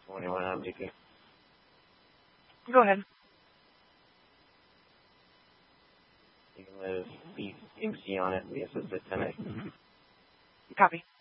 21 on BP. Go ahead. You can live BC on it, the assisted 10A. Copy.